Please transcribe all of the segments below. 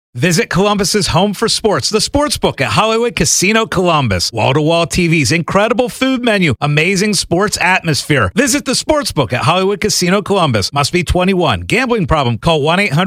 Visit Columbus's home for sports, the Sportsbook at Hollywood Casino Columbus. Wall-to-wall TVs, incredible food menu, amazing sports atmosphere. Visit the Sportsbook at Hollywood Casino Columbus. Must be 21. Gambling problem? Call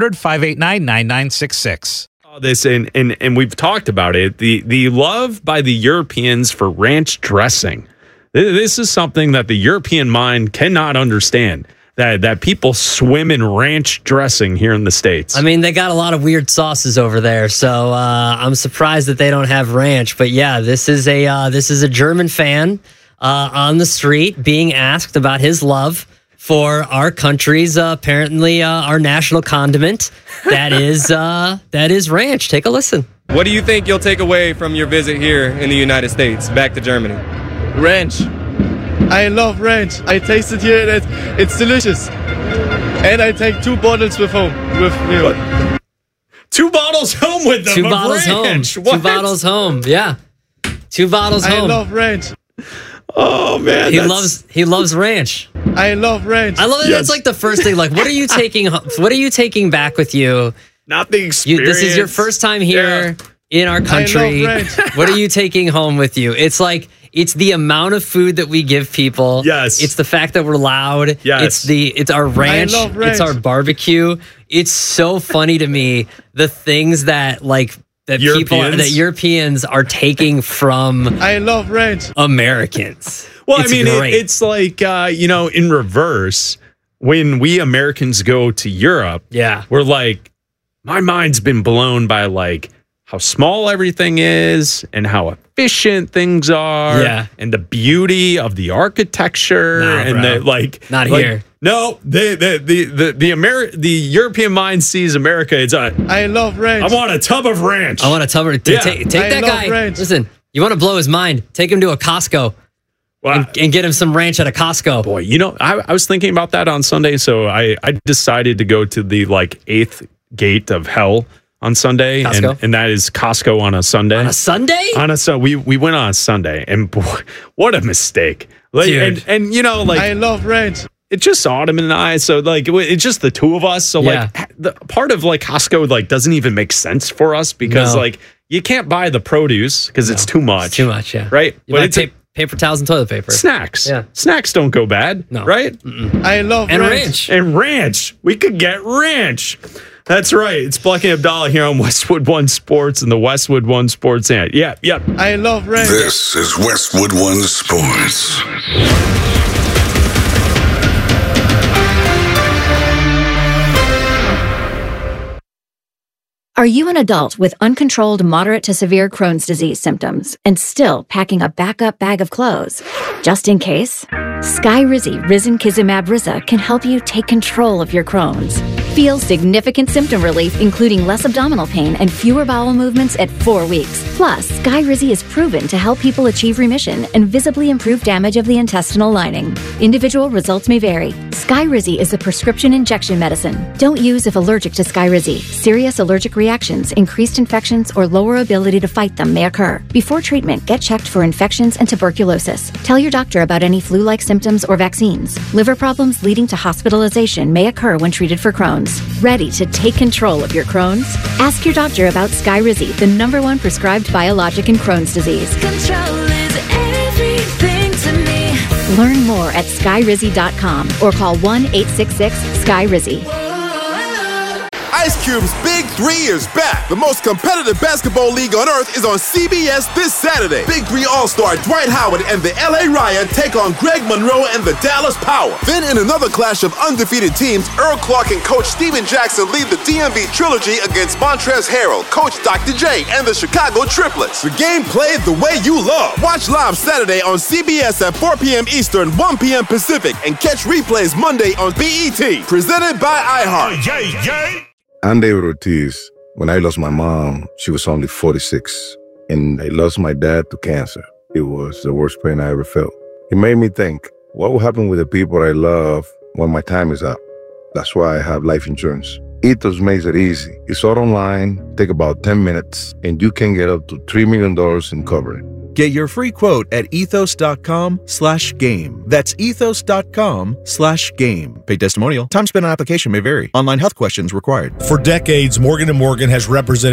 1-800-589-9966. This and we've talked about it. The love by the Europeans for ranch dressing. This is something that the European mind cannot understand. That people swim in ranch dressing here in the States. I mean, they got a lot of weird sauces over there, so I'm surprised that they don't have ranch. But yeah, this is a German fan on the street being asked about his love for our country's apparently our national condiment. That is ranch. Take a listen. What do you think you'll take away from your visit here in the United States, back to Germany? Ranch. I love ranch. I tasted here and it's delicious. And I take 2 bottles with home with me. What? 2 bottles home with them. 2 bottles ranch. home. What? 2 bottles home. Yeah. 2 bottles home. I love ranch. Oh man, he loves ranch. I love ranch. I love it. Yes. That's like the first thing. Like, what are you taking? What are you taking back with you? Not the experience. This is your first time here in our country. I love ranch. What are you taking home with you? It's like. It's the amount of food that we give people. Yes. It's the fact that we're loud. Yes. It's our ranch. I love ranch. It's our barbecue. It's so funny to me the things that Europeans are taking from I love ranch. Americans. Well, I mean, it's like in reverse. When we Americans go to Europe, we're like, my mind's been blown by like how small everything is and how efficient things are and the beauty of the architecture not here. No, the European mind sees America. It's I love ranch. I want a tub of ranch. I want a tub of take that guy. Ranch. Listen, you want to blow his mind? Take him to a Costco. And get him some ranch at a Costco. Boy, I was thinking about that on Sunday, so I decided to go to the 8th gate of hell on Sunday, and that is Costco on a Sunday. On a Sunday? We went on a Sunday, and boy, what a mistake! Dude. And I love ranch. It's just Autumn and I, so it's just the two of us. So the part of Costco doesn't even make sense for us because you can't buy the produce because it's too much. It's too much, yeah. Right? But it's paper towels and toilet paper. Snacks. Yeah. Snacks don't go bad. No. Right? I love ranch. And ranch. We could get ranch. That's right. It's Plucky Abdallah here on Westwood One Sports and the Westwood One Sports app. Yep. I love ranch. This is Westwood One Sports. Are you an adult with uncontrolled moderate to severe Crohn's disease symptoms and still packing a backup bag of clothes? Just in case, Skyrizi Risankizumab Riza can help you take control of your Crohn's. Feel significant symptom relief, including less abdominal pain and fewer bowel movements at 4 weeks. Plus, Skyrizi is proven to help people achieve remission and visibly improve damage of the intestinal lining. Individual results may vary. Skyrizi is a prescription injection medicine. Don't use if allergic to Skyrizi. Serious allergic reactions, increased infections, or lower ability to fight them may occur. Before treatment, get checked for infections and tuberculosis. Tell your doctor about any flu-like symptoms or vaccines. Liver problems leading to hospitalization may occur when treated for Crohn's. Ready to take control of your Crohn's? Ask your doctor about Skyrizi, the #1 prescribed biologic in Crohn's disease. Control is everything to me. Learn more at skyrizi.com or call 1-866-SKYRIZI. Ice Cube's Big 3 is back. The most competitive basketball league on earth is on CBS this Saturday. Big 3 All-Star Dwight Howard and the LA Riot take on Greg Monroe and the Dallas Power. Then in another clash of undefeated teams, Earl Clark and Coach Steven Jackson lead the DMV Trilogy against Montrezl Harrell, Coach Dr. J, and the Chicago Triplets. The game played the way you love. Watch live Saturday on CBS at 4 p.m. Eastern, 1 p.m. Pacific, and catch replays Monday on BET. Presented by iHeart. I'm David Ortiz. When I lost my mom, she was only 46, and I lost my dad to cancer. It was the worst pain I ever felt. It made me think, what will happen with the people I love when my time is up? That's why I have life insurance. Ethos makes it easy. It's all online, take about 10 minutes, and you can get up to $3 million in coverage. Get your free quote at ethos.com/game. That's ethos.com/game. Paid testimonial. Time spent on application may vary. Online health questions required. For decades, Morgan & Morgan has represented